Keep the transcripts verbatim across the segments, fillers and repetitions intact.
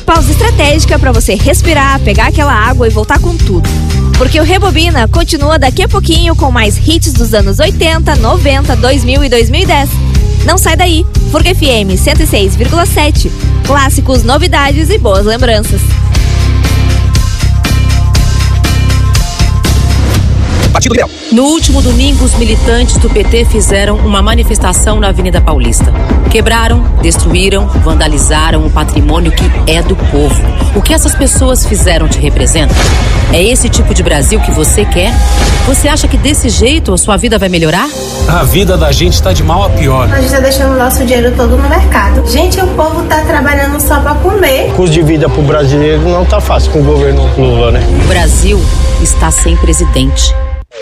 Pausa estratégica para você respirar, pegar aquela água e voltar com tudo. Porque o Rebobina continua daqui a pouquinho com mais hits dos anos oitenta, noventa, dois mil e dois mil e dez. Não sai daí, Furg F M cento e seis vírgula sete. Clássicos, novidades e boas lembranças. Partido Liberal. No último domingo, os militantes do P T fizeram uma manifestação na Avenida Paulista. Quebraram, destruíram, vandalizaram o patrimônio que é do povo. O que essas pessoas fizeram te representa? É esse tipo de Brasil que você quer? Você acha que desse jeito a sua vida vai melhorar? A vida da gente tá de mal a pior. A gente tá deixando o nosso dinheiro todo no mercado. Gente, o povo tá trabalhando só pra comer. O custo de vida pro brasileiro não tá fácil com o governo Lula, né? O Brasil está sem presidente.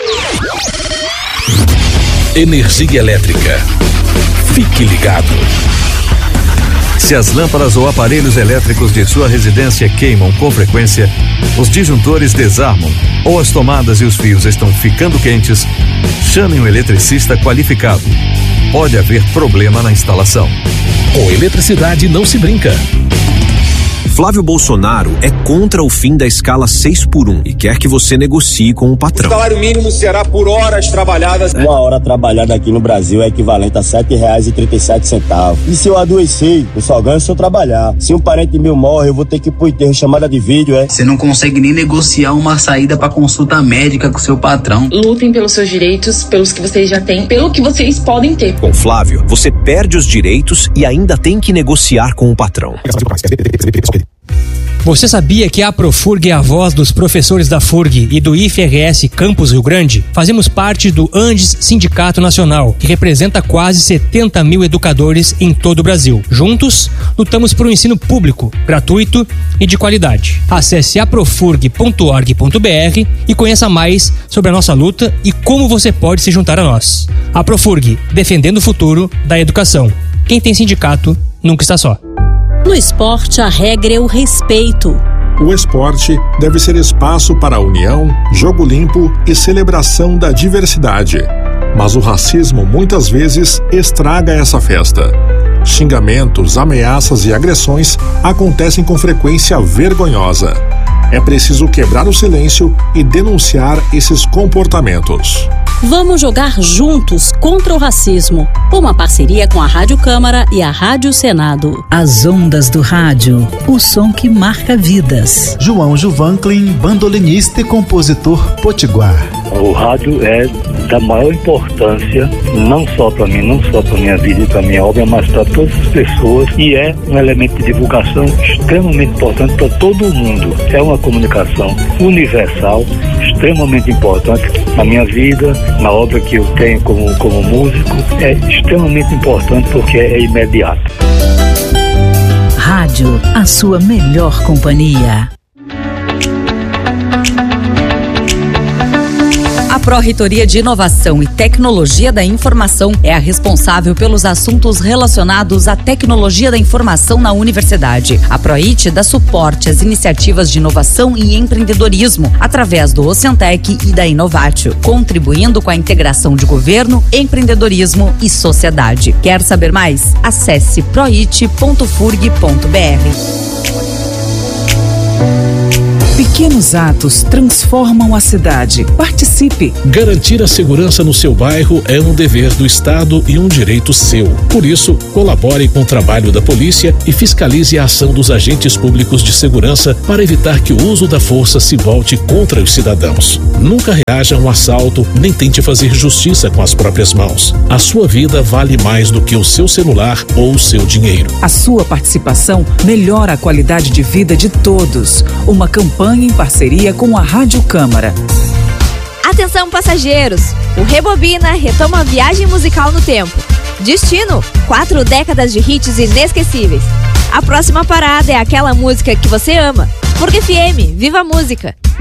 Energia elétrica. Fique ligado. Se as lâmpadas ou aparelhos elétricos de sua residência queimam com frequência, os disjuntores desarmam ou as tomadas e os fios estão ficando quentes, chame um eletricista qualificado. Pode haver problema na instalação. Com eletricidade não se brinca. Flávio Bolsonaro é contra o fim da escala seis por um e quer que você negocie com o patrão. O salário mínimo será por horas trabalhadas. Uma hora trabalhada aqui no Brasil é equivalente a sete reais e trinta e sete centavos. E se eu adoecer, eu só ganho se eu trabalhar. Se um parente meu morre, eu vou ter que ir pro enterro, chamada de vídeo, é? Você não consegue nem negociar uma saída pra consulta médica com seu patrão. Lutem pelos seus direitos, pelos que vocês já têm, pelo que vocês podem ter. Com Flávio, você perde os direitos e ainda tem que negociar com o patrão. Você sabia que a Profurg é a voz dos professores da Furg e do I F R S Campus Rio Grande? Fazemos parte do Andes Sindicato Nacional, que representa quase setenta mil educadores em todo o Brasil. Juntos, lutamos por um ensino público, gratuito e de qualidade. Acesse aprofurg ponto org ponto br e conheça mais sobre a nossa luta e como você pode se juntar a nós. A Profurg, defendendo o futuro da educação. Quem tem sindicato nunca está só. No esporte, a regra é o respeito. O esporte deve ser espaço para a união, jogo limpo e celebração da diversidade. Mas o racismo muitas vezes estraga essa festa. Xingamentos, ameaças e agressões acontecem com frequência vergonhosa. É preciso quebrar o silêncio e denunciar esses comportamentos. Vamos jogar juntos contra o racismo. Uma parceria com a Rádio Câmara e a Rádio Senado. As ondas do rádio, o som que marca vidas. João Juvanclin, bandolinista e compositor potiguar. O rádio é da maior importância, não só para mim, não só para minha vida e para minha obra, mas para todas as pessoas, e é um elemento de divulgação extremamente importante para todo mundo. É uma comunicação universal, extremamente importante na minha vida, na obra que eu tenho como, como músico. É extremamente importante porque é imediato. Rádio, a sua melhor companhia. A Pró-Reitoria de Inovação e Tecnologia da Informação é a responsável pelos assuntos relacionados à tecnologia da informação na universidade. A Proit dá suporte às iniciativas de inovação e empreendedorismo através do Ocentec e da Inovatio, contribuindo com a integração de governo, empreendedorismo e sociedade. Quer saber mais? Acesse proit ponto furg ponto br. Pequenos atos transformam a cidade. Participe! Garantir a segurança no seu bairro é um dever do Estado e um direito seu. Por isso, colabore com o trabalho da polícia e fiscalize a ação dos agentes públicos de segurança para evitar que o uso da força se volte contra os cidadãos. Nunca reaja a um assalto, nem tente fazer justiça com as próprias mãos. A sua vida vale mais do que o seu celular ou o seu dinheiro. A sua participação melhora a qualidade de vida de todos. Uma campanha em parceria com a Rádio Câmara. Atenção, passageiros! O Rebobina retoma a viagem musical no tempo. Destino: quatro décadas de hits inesquecíveis. A próxima parada é aquela música que você ama. Furg F M, viva a música!